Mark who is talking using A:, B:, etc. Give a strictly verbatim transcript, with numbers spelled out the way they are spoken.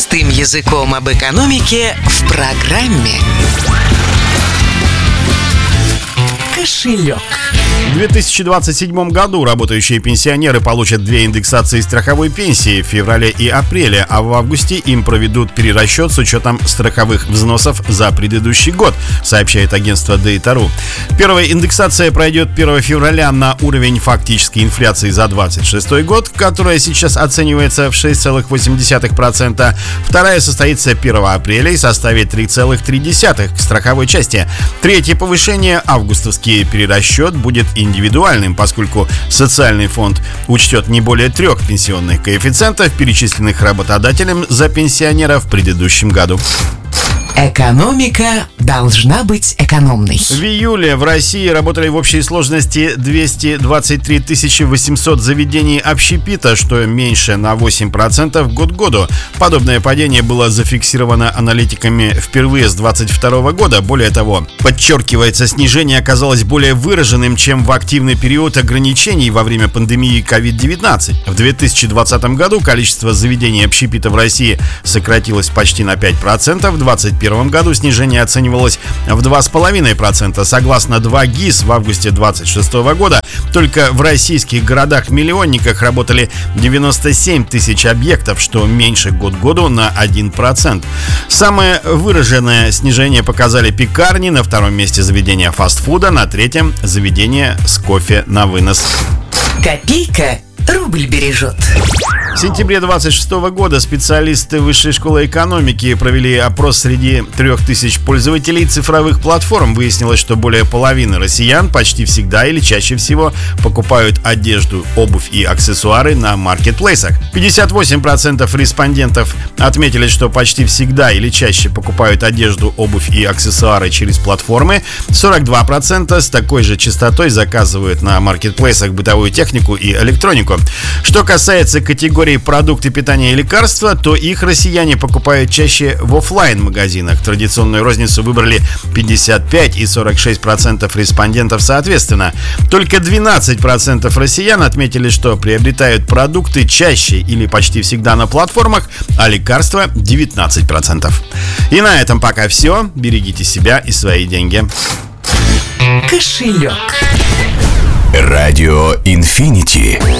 A: Простым языком об экономике в программе «Кошелек».
B: В две тысячи двадцать седьмом году работающие пенсионеры получат две индексации страховой пенсии в феврале и апреле, а в августе им проведут перерасчет с учетом страховых взносов за предыдущий год, сообщает агентство Data.ru. Первая индексация пройдет первого февраля на уровень фактической инфляции за двадцать шестой год, которая сейчас оценивается в шесть целых восемь десятых процента. Вторая состоится первого апреля и составит три целых три десятых к страховой части. Третье повышение, августовский перерасчет, будет индивидуальным, поскольку социальный фонд учтет не более трех пенсионных коэффициентов, перечисленных работодателем за пенсионера в предыдущем году.
A: Экономика должна быть экономной.
B: В июле в России работали в общей сложности двести двадцать три тысячи восемьсот заведений общепита, что меньше на восемь процентов год к году. Подобное падение было зафиксировано аналитиками впервые с двадцать второго года. Более того, подчеркивается, снижение оказалось более выраженным, чем в активный период ограничений во время пандемии ковид девятнадцать. В две тысячи двадцатом году количество заведений общепита в России сократилось почти на пять процентов. В двадцать первом году снижение оценивалось в два целых пять десятых процента. Согласно два ГИС, в августе двадцать шестого года только в российских городах-миллионниках работали девяносто семь тысяч объектов, что меньше год к году на один процент. Самое выраженное снижение показали пекарни, на втором месте заведения фастфуда, на третьем заведение с кофе на вынос.
A: Копейка рубль бережет.
B: В сентябре двадцать шестого года специалисты Высшей школы экономики провели опрос среди трех тысяч пользователей цифровых платформ. Выяснилось, что более половины россиян почти всегда или чаще всего покупают одежду, обувь и аксессуары на маркетплейсах. пятьдесят восемь процентов респондентов отметили, что почти всегда или чаще покупают одежду, обувь и аксессуары через платформы. сорок два процента с такой же частотой заказывают на маркетплейсах бытовую технику и электронику. Что касается категории продукты питания и лекарства, то их россияне покупают чаще в офлайн-магазинах. Традиционную розницу выбрали пятьдесят пять и сорок шесть процентов респондентов соответственно. Только двенадцать процентов россиян отметили, что приобретают продукты чаще или почти всегда на платформах, а лекарства девятнадцать процентов. И на этом пока все. Берегите себя и свои деньги.
A: Кошелек.
C: Радио Инфинити.